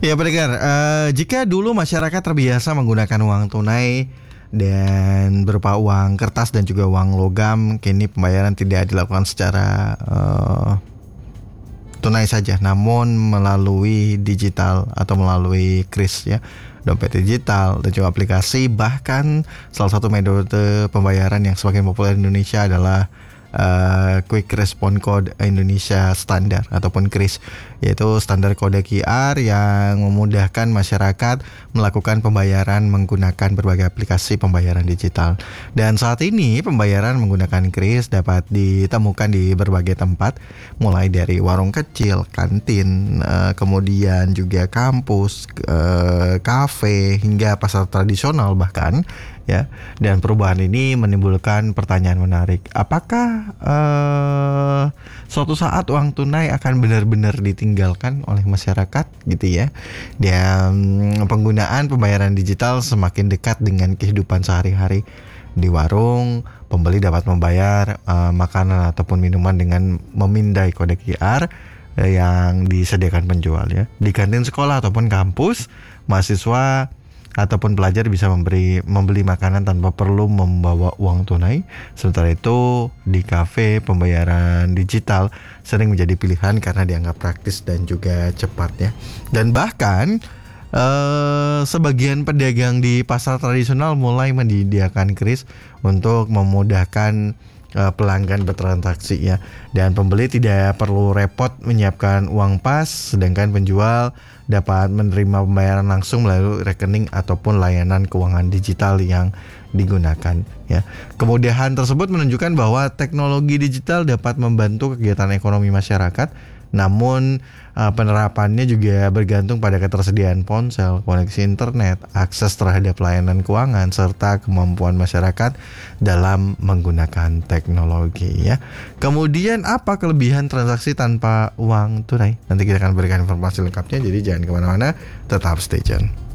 Ya pendengar, jika dulu masyarakat terbiasa menggunakan uang tunai dan berupa uang kertas dan juga uang logam, kini pembayaran tidak dilakukan secara tunai saja, namun melalui digital atau melalui kris ya, dompet digital dan juga aplikasi. Bahkan salah satu metode pembayaran yang semakin populer di Indonesia adalah Quick Response Code Indonesia Standar ataupun KRIS, yaitu standar kode QR yang memudahkan masyarakat melakukan pembayaran menggunakan berbagai aplikasi pembayaran digital. Dan saat ini pembayaran menggunakan KRIS dapat ditemukan di berbagai tempat, mulai dari warung kecil, kantin, kemudian juga kampus, kafe, hingga pasar tradisional bahkan. Ya, dan perubahan ini menimbulkan pertanyaan menarik. Apakah suatu saat uang tunai akan benar-benar ditinggalkan oleh masyarakat gitu ya? Dan penggunaan pembayaran digital semakin dekat dengan kehidupan sehari-hari. Di warung, pembeli dapat membayar makanan ataupun minuman dengan memindai kode QR yang disediakan penjual ya. Di kantin sekolah ataupun kampus, mahasiswa ataupun pelajar bisa membeli makanan tanpa perlu membawa uang tunai. Sementara itu di kafe, pembayaran digital sering menjadi pilihan karena dianggap praktis dan juga cepat ya. Dan bahkan sebagian pedagang di pasar tradisional mulai menyediakan kris untuk memudahkan pelanggan bertransaksi ya, dan pembeli tidak perlu repot menyiapkan uang pas, sedangkan penjual dapat menerima pembayaran langsung melalui rekening ataupun layanan keuangan digital yang digunakan ya. Kemudahan tersebut menunjukkan bahwa teknologi digital dapat membantu kegiatan ekonomi masyarakat, namun penerapannya juga bergantung pada ketersediaan ponsel, koneksi internet, akses terhadap layanan keuangan, serta kemampuan masyarakat dalam menggunakan teknologi ya. Kemudian apa kelebihan transaksi tanpa uang tunai? Nanti kita akan berikan informasi lengkapnya, jadi jangan kemana-mana, tetap stay tune.